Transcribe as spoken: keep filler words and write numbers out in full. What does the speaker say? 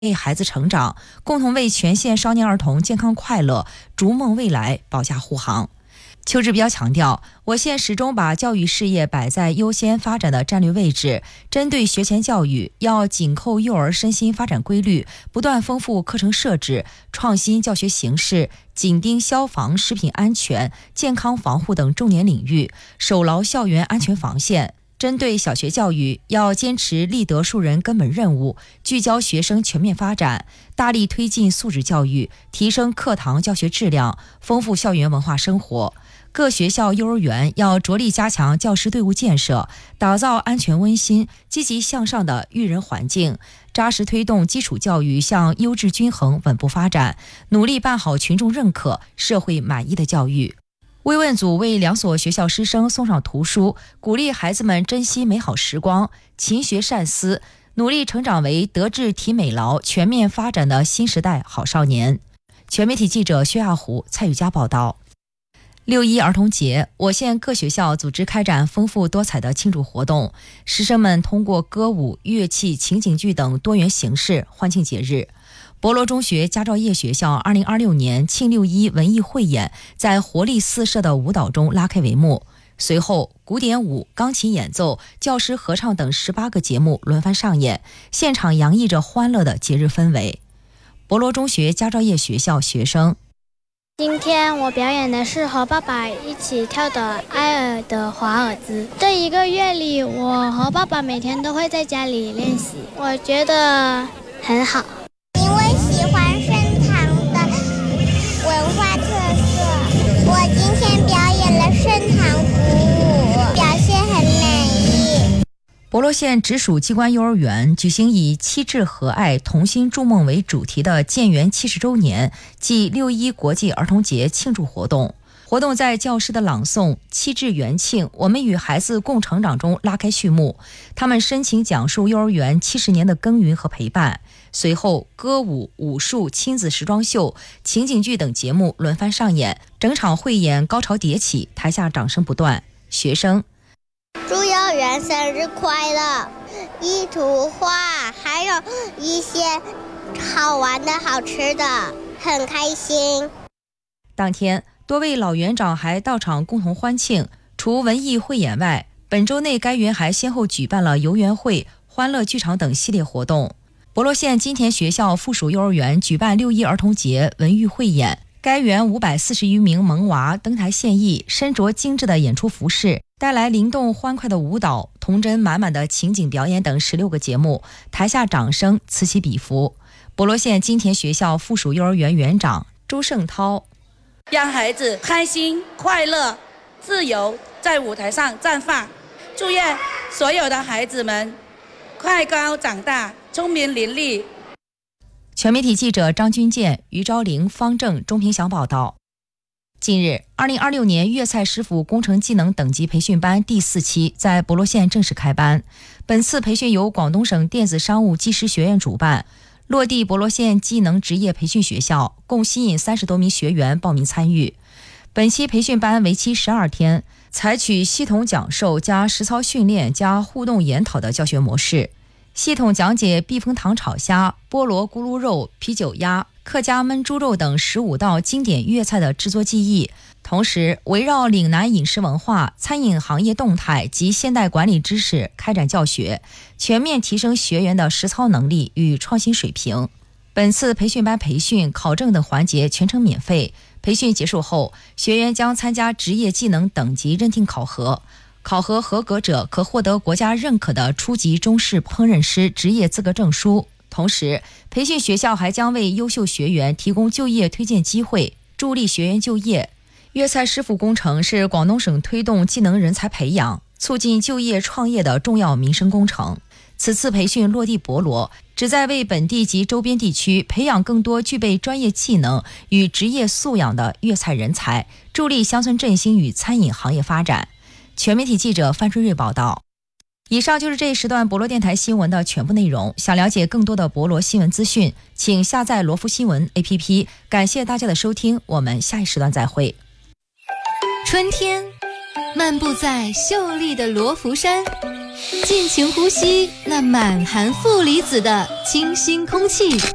为孩子成长，共同为全县少年儿童健康快乐、逐梦未来保驾护航。邱志标强调，我县始终把教育事业摆在优先发展的战略位置，针对学前教育，要紧扣幼儿身心发展规律，不断丰富课程设置，创新教学形式，紧盯消防、食品安全、健康防护等重点领域，守牢校园安全防线。针对小学教育，要坚持立德树人根本任务，聚焦学生全面发展，大力推进素质教育，提升课堂教学质量，丰富校园文化生活。各学校幼儿园要着力加强教师队伍建设，打造安全温馨、积极向上的育人环境，扎实推动基础教育向优质均衡稳步发展，努力办好群众认可、社会满意的教育。慰问组为两所学校师生送上图书，鼓励孩子们珍惜美好时光，勤学善思，努力成长为德智体美劳全面发展的新时代好少年。全媒体记者薛亚虎、蔡宇佳报道。六一儿童节，我县各学校组织开展丰富多彩的庆祝活动，师生们通过歌舞、乐器、情景剧等多元形式欢庆节日。博罗中学佳兆业学校二零二六年庆六一文艺汇演在活力四射的舞蹈中拉开帷幕，随后古典舞、钢琴演奏、教师合唱等十八个节目轮番上演，现场洋溢着欢乐的节日氛围。博罗中学佳兆业学校学生： 今天我表演的是和爸爸一起跳的埃尔的华尔兹。这一个月里，我和爸爸每天都会在家里练习，我觉得很好。 因为喜欢盛唐的文化特色，我今天表演了盛唐鼓舞，表现很满意。 博罗县直属机关幼儿园举行以七智和爱、同心筑梦为主题的建园七十周年暨六一国际儿童节庆祝活动。活动在教师的朗诵、七智元庆、我们与孩子共成长中拉开序幕。他们深情讲述幼儿园七十年的耕耘和陪伴。随后，歌舞、武术、亲子时装秀、情景剧等节目轮番上演，整场汇演高潮迭起，台下掌声不断。学生： 祝幼儿园生日快乐！一图画，还有一些好玩的好吃的，很开心。 当天，多位老园长还到场共同欢庆。除文艺汇演外，本周内该园还先后举办了游园会、欢乐剧场等系列活动。博罗县金田学校附属幼儿园举办六一儿童节文娱汇演，该园五百四十余名萌娃登台献艺，身着精致的演出服饰，带来灵动欢快的舞蹈、童真满满的情景表演等十六个节目，台下掌声此起彼伏。博罗县金田学校附属幼儿园园长周胜涛： 让孩子开心、快乐、自由在舞台上绽放，祝愿所有的孩子们快高长大，聪明伶俐。 全媒体记者张军健、于昭玲、方正、钟平祥报道。近日，二零二六年粤菜师傅工程技能等级培训班第四期在博罗县正式开班。本次培训由广东省电子商务技师学院主办，落地博罗县技能职业培训学校，共吸引三十多名学员报名参与。本期培训班为期十二天，采取系统讲授加实操训练加互动研讨的教学模式，系统讲解避风塘炒虾、菠萝咕噜肉、啤酒鸭、客家焖猪肉等十五道经典粤菜的制作技艺，同时围绕岭南饮食文化、餐饮行业动态及现代管理知识开展教学，全面提升学员的实操能力与创新水平。本次培训班培训、考证等环节全程免费。培训结束后，学员将参加职业技能等级认定考核，考核合格者可获得国家认可的初级中式烹饪师职业资格证书。同时，培训学校还将为优秀学员提供就业推荐机会，助力学员就业。粤菜师傅工程是广东省推动技能人才培养、促进就业创业的重要民生工程。此次培训落地博罗，旨在为本地及周边地区培养更多具备专业技能与职业素养的粤菜人才，助力乡村振兴与餐饮行业发展。全媒体记者范春瑞报道。以上就是这一时段博罗电台新闻的全部内容。想了解更多的博罗新闻资讯，请下载罗福新闻 A P P。感谢大家的收听，我们下一时段再会。 春天，漫步在秀丽的罗浮山，尽情呼吸那满含负离子的清新空气。